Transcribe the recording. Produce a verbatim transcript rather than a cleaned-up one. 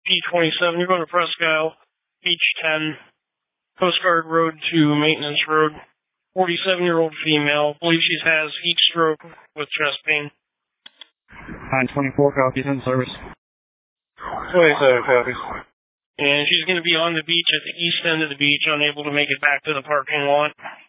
P twenty-seven, you're going to Presque Isle, Beach ten, Coast Guard Road to Maintenance Road. forty-seven-year-old female, believes she has heat stroke with chest pain. nine twenty-four copies in service. twenty-seven copies. And she's going to be on the beach at the east end of the beach, unable to make it back to the parking lot.